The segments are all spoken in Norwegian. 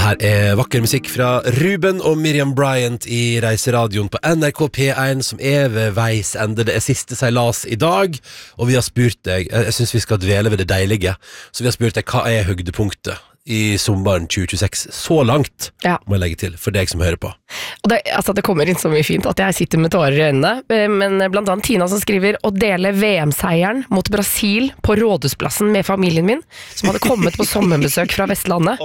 Her vakker musikk fra Ruben og Miriam Bryant i Reiseradioen på NRK P1 som ved veis ende. Det siste seilas i dag, og vi har spurt deg, jeg synes vi skal dvele ved det deilige, så vi har spurt deg, hva høydepunktet i sommeren 2026 så langt, må jeg legge til, for deg som hører på. Og det kommer inn så mye fint at jeg sitter med tårer i øynene, men blant annet Tina som skriver å dele VM-seieren mot Brasil på Rådhusplassen med familien min, som hadde kommet på sommerbesøk fra Vestlandet.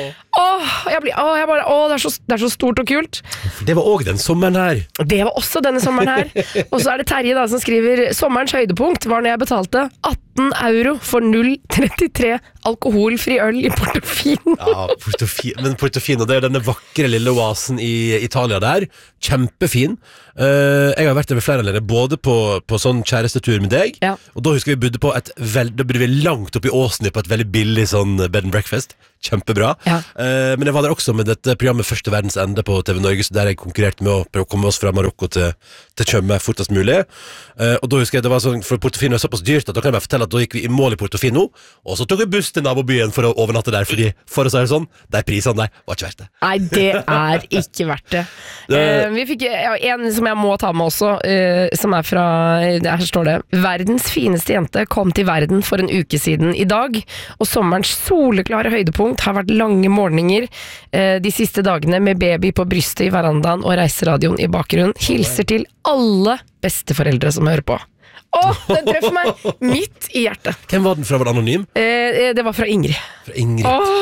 Det er så stort og kult. Det var også den sommeren her. Det var også denne sommeren her. Og så det Terje da som skriver sommerens høydepunkt var når jeg betalte 18 euro for 0,33 alkoholfri øl i Portofino. Ja, men Portofino, det denne vakre lille oasen i Italia der. Kjempefin. Jeg har vært der ved flere anledninger, både på sånn kjærestetur med deg, og da husker vi bodde på da bodde vi langt oppe i åsen på et veldig billig sånn bed and breakfast. Kjempebra. Men jeg var der også med dette programmet Første verdens ende på TV Norge, så der jeg konkurrerte med å prøve å komme oss fra Marokko til Tjøme fortest mulig. Og da husker jeg det var sånn, for Portofino såpass dyrt at da kan jeg bare fortelle at da gikk vi i mål i Portofino, og så tok vi buss til nabobyen for å overnatte der, fordi for å si det sånn, de prisene der var ikke verdt det. Nei, det ikke verdt det. Vi fikk en som jeg må ta med også, som fra, her står det, verdens fineste jente kom til verden for en uke siden i dag, og sommerens soleklare høydepunkt har vært lange morgener de siste dagene med baby på brystet i verandaen og reiseradioen i bakgrunnen. Hilser til alle besteforeldre som hører på. Den treffer meg midt i hjertet. Hvem var den fra? Var det anonym? Det var fra Ingrid. Fra Ingrid.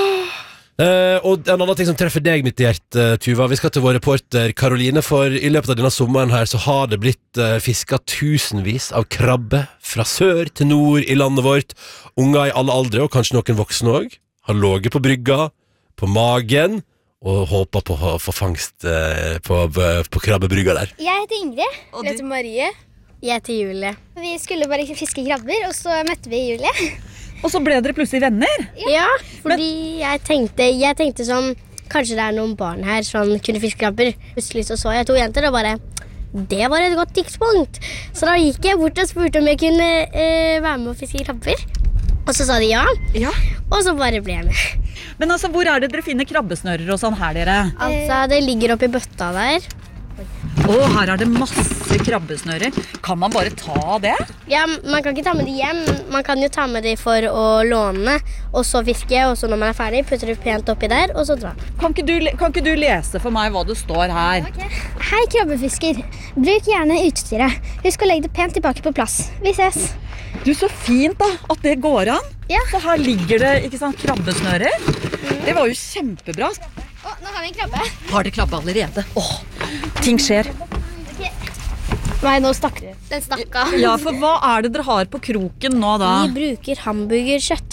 Og en annen ting som treffer deg midt i hjertet, Tuva, vi skal til vår reporter Karoline, for i løpet av denne sommeren her så har det blitt fisket tusenvis av krabbe fra sør til nord i landet vårt. Unger i alle aldre, og kanskje noen voksne også, har låget på brygga, på magen, og håper på å få fangst på krabbebrygga der. Jeg heter Ingrid. Og jeg heter Marie. Jeg heter Julie. Vi skulle bare fiske krabber, og så møtte vi Julie. Og så ble dere plutselig venner? Ja, fordi jeg tenkte sånn, kanskje det noen barn her som kunne fiske krabber. Plutselig så jeg 2 jenter og bare, det var et godt tidspunkt. Så da gikk jeg bort og spurte om jeg kunne være med å fiske krabber. Og så sa de ja, og så bare ble jeg med. Men altså, hvor det dere finner krabbesnører og sånn her, dere? Altså, det ligger oppi bøtta der. Her det masse krabbesnører. Kan man bare ta det? Ja, man kan ikke ta med de hjem. Man kan jo ta med de for å låne, og så fiske, og så når man ferdig, putter du pent oppi der, og så dra. Kan ikke du lese for meg hva det står her? Okay. Hei, krabbefisker. Bruk gjerne utstyret. Husk å legge det pent tilbake på plass. Vi ses. Du, så fint da, at det går an. Ja. Så her ligger det, ikke sant, krabbesnører. Det var jo kjempebra. Nå har vi en krabbe. Har det krabbe allerede? Ting skjer. Nei, nå stakk du. Den stakk av. Ja, for hva det dere har på kroken nå da? Vi bruker hamburgerkjøtt.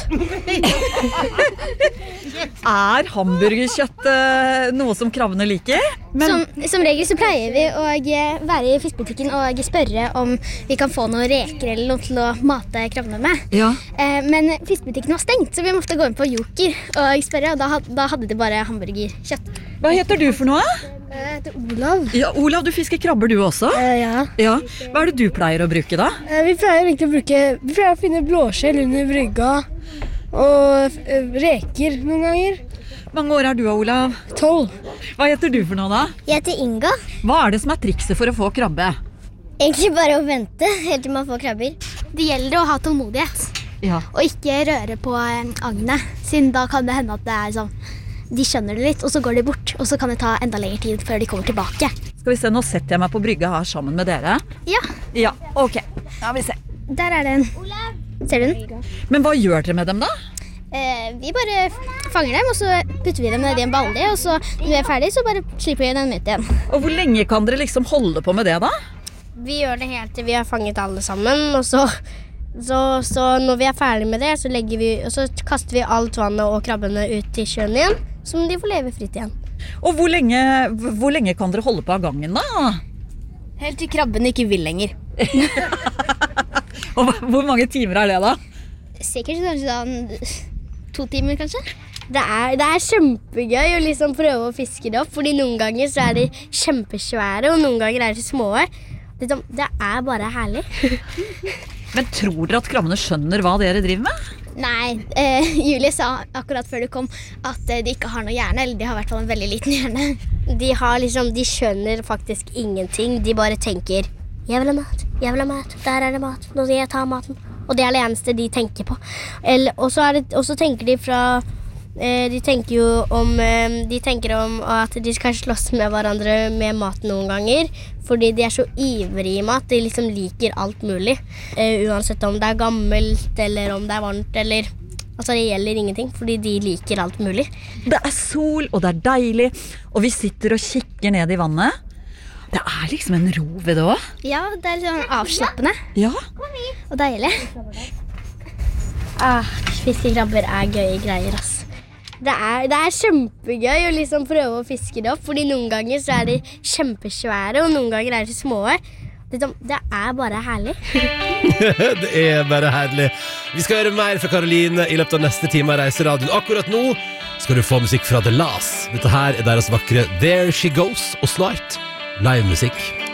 Hamburgerkjøtt noe som krabbene liker? Som regel så pleier vi å være i fiskebutikken og spørre om vi kan få noen reker eller noe til å mate krabbene med. Ja. Men fiskebutikken var stengt, så vi måtte gå inn på Joker og spørre, og da hadde de bare hamburgerkjøtt. Hva heter du for noe? Jeg heter Olav. Ja, Olav, du fisker krabber du også? Ja. Hva det du pleier å bruke da? Vi pleier å finne blåskjell under brygga og reker noen ganger. Mange år du, Olav? 12. Hva heter du for noe da? Jeg heter Inga. Hva det som trikset for å få krabbe? Egentlig bare å vente helt til man får krabber. Det gjelder å ha tålmodighet. Ja. Og ikke røre på agnet, siden da kan det hende at det sånn. De skjønner det litt, og så går de bort, og så kan det ta enda lengre tid før de kommer tilbake. Skal vi se, nå setter jeg meg på brygga her sammen med dere. Ja. Ja, ok. Ja, vi ser. Der det en. Ser du den? Men hva gjør dere med dem da? Vi bare fanger dem, og så putter vi dem ned i en balje, og så når vi ferdig, så bare slipper vi dem ut igjen. Og hvor lenge kan dere liksom holde på med det da? Vi gjør det helt til vi har fanget alle sammen, og så når vi ferdig med det, så og så kaster vi alt vannet og krabbene ut i sjøen igjen, så de får leve fritt igjen. Og hvor lenge kan dere holde på av gangen da? Helt til krabbene ikke vil lenger. Og hvor mange timer det da? Sikkert sånn 2 timer kanskje. Det kjempegøy å liksom prøve å fiske det opp, fordi noen ganger så de kjempesvære, og noen ganger de små. Det bare herlig. Men tror dere at krabbene skjønner hva dere driver med? Nei, Julie sa akkurat før du kom at de ikke har noe hjerne, eller de har I hvert fall en veldig liten hjerne. De skjønner faktisk ingenting. De bare tenker, jeg vil ha mat, der det mat, nå skal jeg ta maten. Og det det eneste de tenker på. Og så tenker de fra de tenker om at de skal slåss med hverandre med mat noen ganger, fordi de så ivrige I mat, de liksom liker alt mulig, uansett om det gammelt, eller om det varmt, eller altså det gjelder ingenting, fordi de liker alt mulig. Det sol, og det deilig, og vi sitter og kikker ned I vannet. Det liksom en ro ved det også. Ja, det litt sånn avslappende. Ja. Og deilig. Fiskekrabber gøye greier, ass. Det kjempegøy å liksom prøve å fiske det opp, fordi noen ganger så de kjempesvære, og noen ganger de små. Det bare herlig. Det bare herlig. Vi skal høre mer fra Karoline I løpet av neste time av Reiseradioen. Akkurat nå skal du få musikk fra The Las. Dette her deres vakre There She Goes, og snart live musikk.